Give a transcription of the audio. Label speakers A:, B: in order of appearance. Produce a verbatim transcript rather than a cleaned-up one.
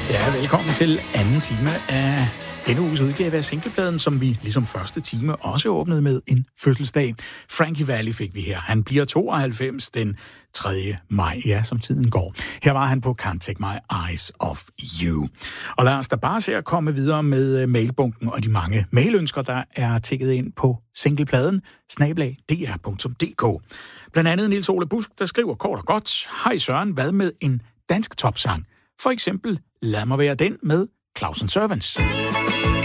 A: Ja, velkommen til anden time af denne uges udgave af singlepladen, som vi ligesom første time også åbnede med en fødselsdag. Frankie Valli fik vi her. Han bliver tooghalvfems den tredje maj, ja, som tiden går. Her var han på Can't Take My Eyes Off You. Og lad os da bare se at komme videre med mailbunken og de mange mailønsker, der er tækket ind på singlepladen snabel-a d r punktum d k. Blandt andet Niels Ole Busk, der skriver kort og godt: Hej Søren, hvad med en dansk topsang? For eksempel Lad mig være den med Claus and Servants.